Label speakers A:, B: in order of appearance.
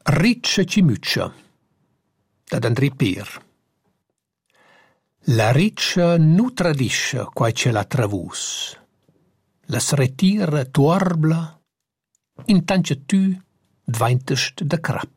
A: Riccia cimuccia, da Andrì Pir. La riccia nu tradisce quai ce la travus. La sretira tuorbla, intanto tu dvaintest da crap.